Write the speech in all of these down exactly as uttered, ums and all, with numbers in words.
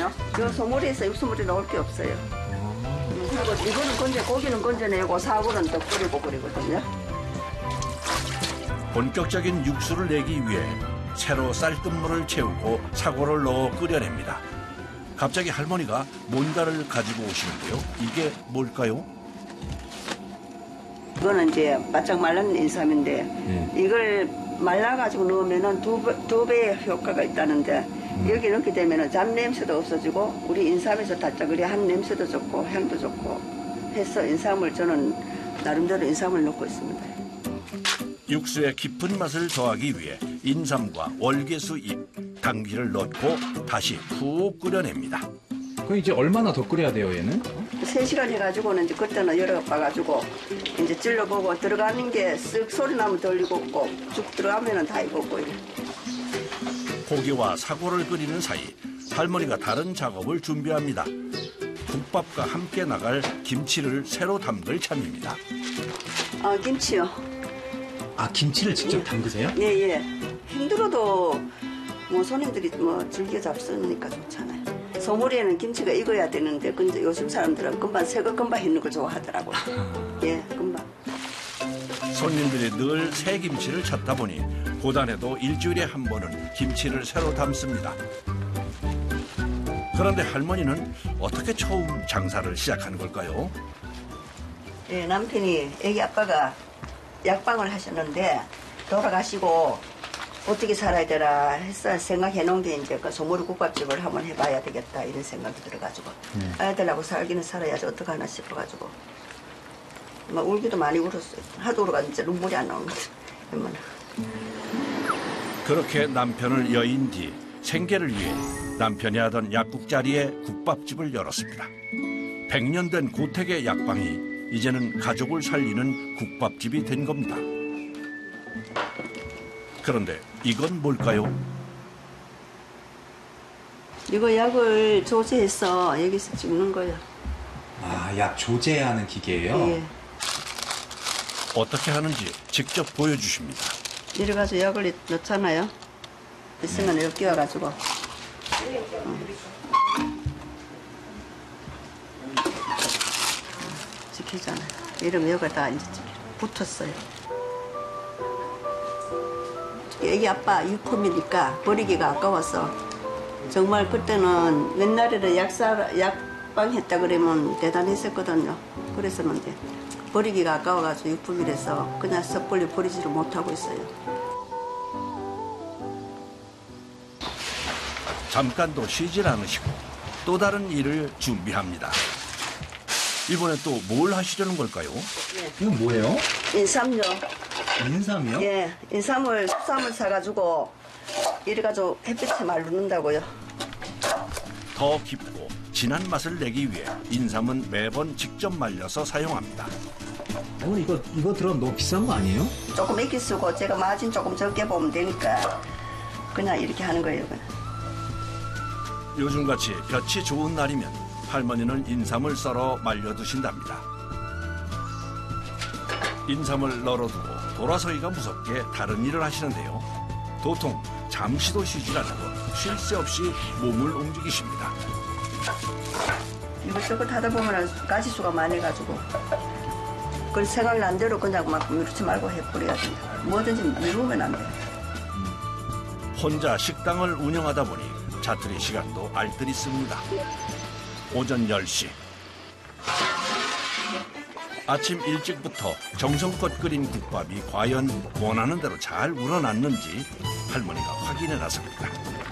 없거든요. 저 소머리에서 육수물이 나올 게 없어요. 그리고 이거는 건져, 고기는 건져내고 사골은 더 끓이고 그러거든요. 본격적인 육수를 내기 위해 새로 쌀뜨물을 채우고 사골을 넣어 끓여냅니다. 갑자기 할머니가 뭔가를 가지고 오시는데요. 이게 뭘까요? 이거는 이제 바짝 말른 인삼인데 음. 이걸 말라가지고 넣으면은 두, 두 배의 효과가 있다는데 음. 여기 넣게 되면은 잡 냄새도 없어지고 우리 인삼에서 다짜그리 한 냄새도 좋고 향도 좋고 해서 인삼을 저는 나름대로 인삼을 넣고 있습니다. 육수의 깊은 맛을 더하기 위해 인삼과 월계수 잎, 당귀를 넣고 다시 푹 끓여냅니다. 그럼 이제 얼마나 더 끓여야 돼요, 얘는? 세 시간 해가지고는 이제 그때는 열어 봐가지고 이제 찔러보고 들어가는 게 쓱 소리 나면 덜 익었고 죽 들어가면은 다 익었고. 고기와 사골을 끓이는 사이 할머니가 다른 작업을 준비합니다. 국밥과 함께 나갈 김치를 새로 담글 참입니다. 아, 김치요. 아, 김치를 직접 담그세요? 예, 예. 힘들어도 뭐 손님들이 뭐 즐겨 잡수니까 좋잖아요. 소머리에는 김치가 익어야 되는데 근데 요즘 사람들은 금방 새거 금방 있는 걸 좋아하더라고요. 예, 금방. 손님들이 늘 새 김치를 찾다 보니 고단해도 일주일에 한 번은 김치를 새로 담습니다. 그런데 할머니는 어떻게 처음 장사를 시작하는 걸까요? 예, 남편이 애기 아빠가 약방을 하셨는데 돌아가시고 어떻게 살아야 되나 해서 생각해 놓은 게 이제 그 소머리 국밥집을 한번 해봐야 되겠다 이런 생각이 들어가지고 음. 아이들하고 살기는 살아야지 어떡하나 싶어가지고 막 울기도 많이 울었어요. 하도 울어가지고 진짜 눈물이 안 나오는 거죠. 얼마나. 그렇게 남편을 여인 뒤 생계를 위해 남편이 하던 약국 자리에 국밥집을 열었습니다. 백 년 된 고택의 약방이 이제는 가족을 살리는 국밥집이 된 겁니다. 그런데 이건 뭘까요? 이거 약을 조제해서 여기서 찍는 거예요. 아, 약 조제하는 기계예요? 예. 어떻게 하는지 직접 보여주십니다. 이래 가지고 약을 넣잖아요. 있으면 네. 이렇게 끼워가지고. 음. 찍히잖아요. 이러면 여기가 다 이제 붙었어요. 애기 아빠 유품이니까 버리기가 아까워서 정말 그때는 옛날에는 약사, 약방 했다 그러면 대단했었거든요. 그래서는 이제 버리기가 아까워가지고 유품이라서 그냥 섣불리 버리지를 못하고 있어요. 잠깐도 쉬질 않으시고 또 다른 일을 준비합니다. 이번에 또 뭘 하시려는 걸까요? 네. 이건 뭐예요? 인삼요. 인삼이요? 예, 인삼을 숙삼을 사가지고 이래가지고 햇빛에 말르는다고요. 더 깊고 진한 맛을 내기 위해 인삼은 매번 직접 말려서 사용합니다. 어머니 이거 이거 들어가면 너무 비싼 거 아니에요? 조금 익히 쓰고 제가 마진 조금 적게 보면 되니까 그냥 이렇게 하는 거예요. 그냥. 요즘같이 볕이 좋은 날이면 할머니는 인삼을 썰어 말려두신답니다. 인삼을 널어두고 돌아서기가 무섭게 다른 일을 하시는데요. 도통 잠시도 쉬지 않고 쉴 새 없이 몸을 움직이십니다. 이것저것 하다 보면 가지수가 많아가지고 그걸 생각난 대로 그냥 막 미루지 말고 해버려야 된다. 뭐든지 미루면 안 돼. 혼자 식당을 운영하다 보니 자투리 시간도 알뜰히 씁니다. 오전 열 시. 아침 일찍부터 정성껏 끓인 국밥이 과연 원하는 대로 잘 우러났는지 할머니가 확인해 나섭니다.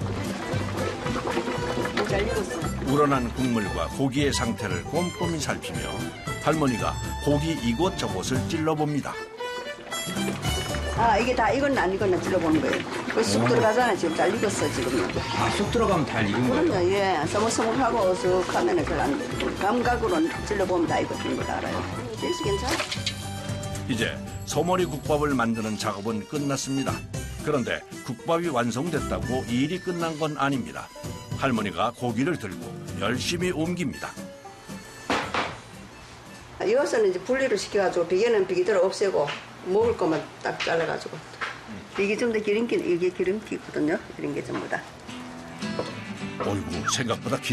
잘 익었어. 우러난 국물과 고기의 상태를 꼼꼼히 살피며 할머니가 고기 이곳저곳을 찔러봅니다. 아, 이게 다 익었나 안 익었나 찔러보는 거예요. 그 쑥 들어가잖아. 지금 잘 익었어, 지금. 아, 쑥 들어가면 잘 익은 거예요? 그럼요, 예. 서먹서먹하고 어숙하면 별로 안 돼. 감각으로 찔러보면 다 익었는 걸 알아요. 제수 괜찮아? 이제 소머리 국밥을 만드는 작업은 끝났습니다. 그런데 국밥이 완성됐다고 일이 끝난 건 아닙니다. 할머니가 고기를 들고 열심히 옮깁니다. 이것은 이제 분리를 시켜가지고 비계는 비계대로 없애고 먹을 것만 딱 잘라가지고 이게 좀 더 기름기, 이게 기름기거든요. 이런 게 전부 다. 어이구, 생각보다 기